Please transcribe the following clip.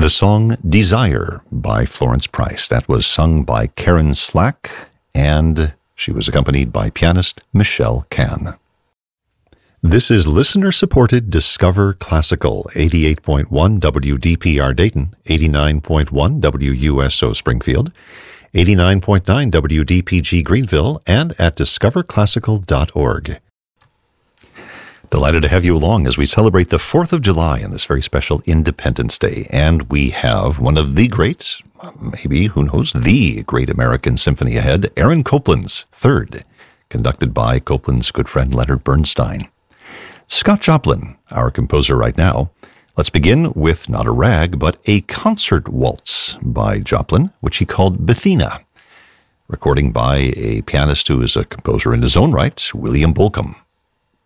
The song Desire by Florence Price. That was sung by Karen Slack, and she was accompanied by pianist Michelle Kahn. This is listener-supported Discover Classical, 88.1 WDPR Dayton, 89.1 WUSO Springfield, 89.9 WDPG Greenville, and at discoverclassical.org. Delighted to have you along as we celebrate the 4th of July on this very special Independence Day. And we have one of the greats, maybe, who knows, the great American symphony ahead, Aaron Copland's Third, conducted by Copland's good friend Leonard Bernstein. Scott Joplin, our composer right now. Let's begin with not a rag, but a concert waltz by Joplin, which he called Bethina, recording by a pianist who is a composer in his own right, William Bolcom.